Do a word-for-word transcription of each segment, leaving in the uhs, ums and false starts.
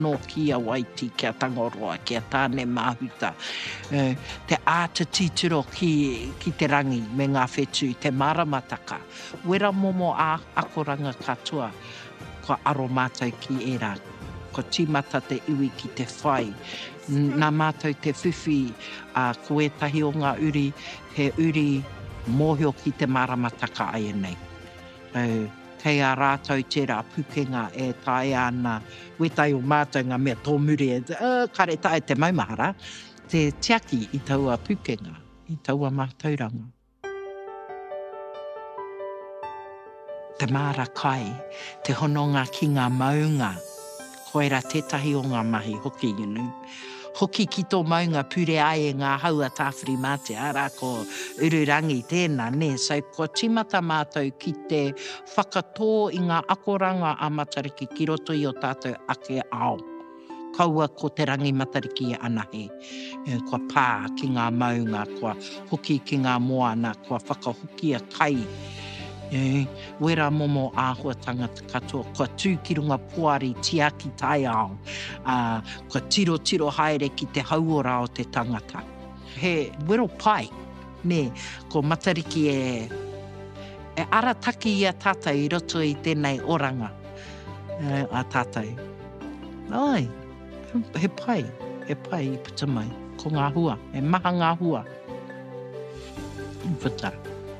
no kia waiti kia tangoroa, kia tāne māhuta. Uh, te āta titiro ki, ki te rangi me ngā whetū, te maramataka. Wera momo a akoranga katoa, ko aro mātou ki e rā. Ko tīmata te iwi ki te whai. Nā mātou te whiwhi, uh, ko etahi o ngā uri, he uri mōhio ki te maramataka ai nei. Uh, kei a rātou tērā pukenga e tae ana, wetai o mātou ngā mea tōmuri e, uh, kare tae te maumahara, te tiaki i taua pukenga, i taua mātauranga. Te māra kai, te hononga ki ngā maunga, koera tētahi o ngā mahi hoki inu. Hoki ki tō maunga pure ai e ngā haua tāwhiri māte, ara ko ururangi tēnā, ne? So ko tīmata mātou ki te whakatō i ngā akoranga a matariki ki roto i o tātou ake ao. Kaua ko te rangi matariki e anahe. E, kua pā ki ngā maunga, kua hoki ki ngā moana, kua whakahokia kai. E, wera momo āhua tangata katoa, kua tū ki runga puari tiaki tai ao, uh, kua tiro tiro haere ki te hauora o te tangata. He wero pai, ne, ko matariki e, e arataki i a tātou i roto i tēnei oranga e, a tātou. Ai, he pai, he pai i puta mai, ko ngā hua, e maha ngā hua. Puta.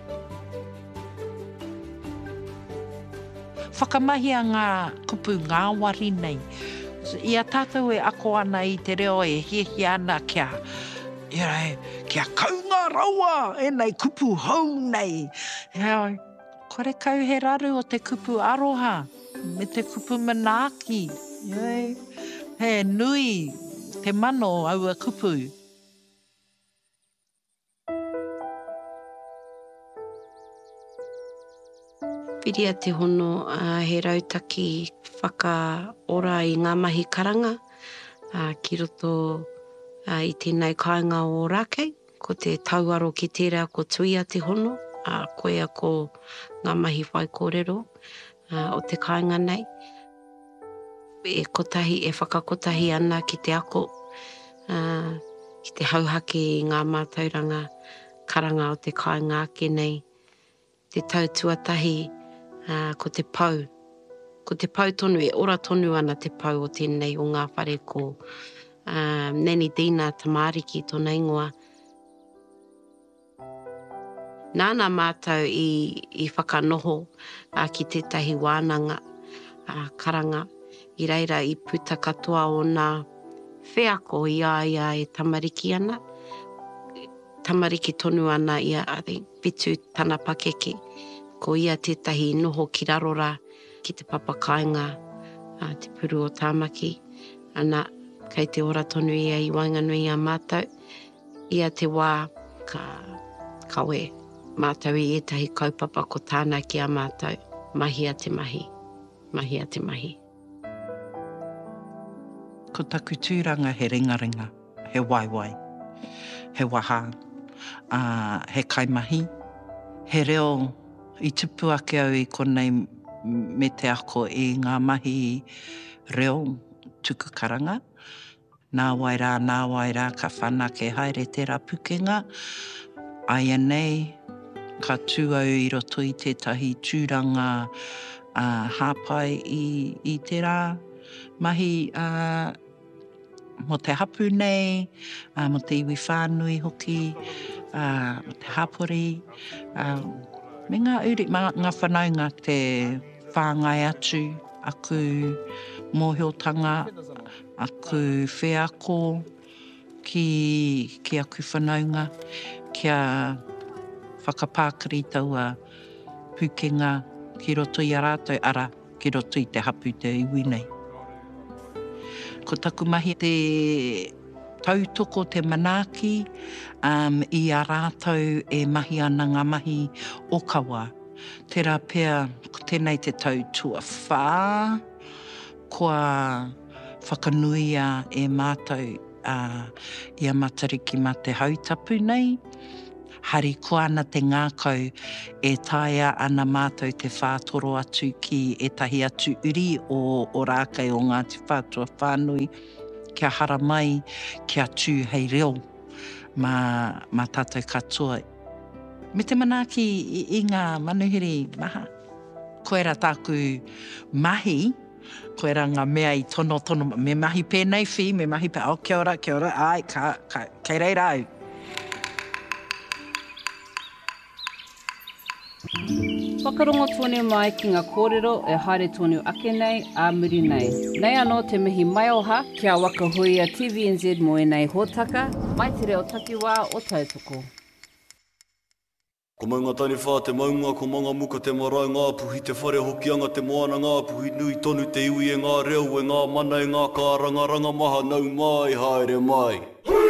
Whakamahia ngā kupu ngā wari nei. I a tātou e ako ana i te reo e hihi ana kia, ia, kia kaunga raua, e nei kupu hau nei. Ia, kore kau he raru o te kupu aroha, me te kupu manaaki. Ia, he nui, te mano aua kupu. Piria te hono uh, he rautaki whakaora i ngā mahi karanga uh, ki roto uh, i tēnei kāinga o Rākei. Ko te tauaro ki tērā ko tuia te hono, uh, koea ko ngā mahi whai kōrero uh, o te kāinga nei. E kotahi, e whakakotahi ana ki te ako, uh, ki te hauhake i ngā mātauranga karanga o te kāinga ake nei. Te tau tuatahi, Uh, ko te pau. Ko te pau tonu, e ora tonu ana te pau o tēnei o ngā whare ko uh, Neni Dina Tamariki tōna ingoa. Nāna mātou i, i whakanoho uh, ki tētahi wānanga uh, karanga. I reira i puta katoa o nā wheako i a ia e tamariki ana. Tamariki tonu ana ia, I think, pitu tana pakeke. Ko ia tētahi noho ki rarora ki te papakainga, uh, te puru o tāmaki. Ana, kei te ora tonu ia i Wainganui a mātou. Ia te wā ka kawe mātou i etahi kaupapa ko tāna ki a mātou. Mahi a te mahi, mahi a te mahi. Ko taku tūranga he ringaringa, he waiwai, he waha, uh, he kaimahi, he reo i tupu ake au i konei me te ako i ngā mahi reo tuku karanga. Nā wairā, nā wairā, ka whanake haere tērā pukenga. Aia nei, ka tūau i roto i tētahi tūranga uh, hāpai i, i tērā mahi uh, mo te hapu nei, uh, mo te iwi whānui hoki, uh, mo te hapori, uh, me ngā uri, ngā whanaunga te whāngai atu, aku mōhiotanga, aku wheako, ki, ki aku whanaunga, kia whakapākari taua pukenga ki roto i a rātou ara, ki roto i te hapu te iwi nei. Ko taku mahi te tautoko te manaaki, um, i a rātou e mahi ana ngā mahi o kawa. Tērā pēr, ko tēnei te tau tua whā, kua whakanuia e mātou uh, i a matariki ma te hautapu nei. Hari ko ana te ngākau e taia ana mātou te whātoro atu ki e tahi atu uri o, o rākei o Ngāti Whātua Whānui, kia hara mai, kia tū hei reo, ma, ma tātou katoa. Me te manaaki i, i ngā manuhiri maha. Koera tāku mahi, koera ngā mea i tono tono, me mahi pēnei whi, me mahi pēnei, oh, kia ora, kia ora, ai, ka, ka, kei rei rau. Whakarongo tonu mai ki ngā kōrero e haere tonu ake nei, a muri nei. Nei anō te mihi mai oha, kia wakahuia T V N Z mo e nei hōtaka, mai te reo takiwā o tautoko. Ko maunga tani whā te maunga, ko manga muka te marae ngā puhi, te whare hoki anga te moana ngā puhi, nui tonu te iwi e ngā reo, e ngā mana e ngā kāranga, ranga maha nau mai, haere mai.